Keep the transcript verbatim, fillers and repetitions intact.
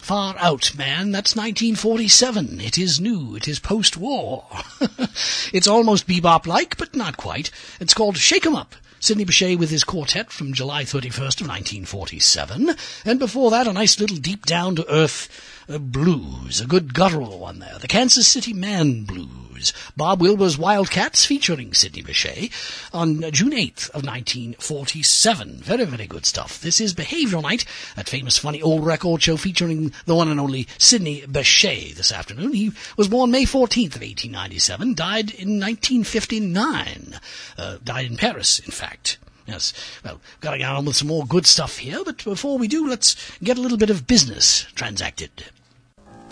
Far Out, man. That's nineteen forty-seven. It is new. It is post-war. It's almost bebop-like, but not quite. It's called Shake 'em Up. Sidney Bechet with his quartet from July thirty-first of nineteen forty-seven. And before that, a nice little deep-down-to-earth uh, blues. A good guttural one there. The Kansas City Man Blues. Bob Wilbur's Wildcats featuring Sidney Bechet on June eighth of nineteen forty-seven. Very, very good stuff. This is Behavioral Night, that famous funny old record show featuring the one and only Sidney Bechet this afternoon. He was born May fourteenth of eighteen ninety-seven, died in nineteen fifty-nine. Uh, died in Paris, in fact. Yes, well, got to get on with some more good stuff here, but before we do, let's get a little bit of business transacted.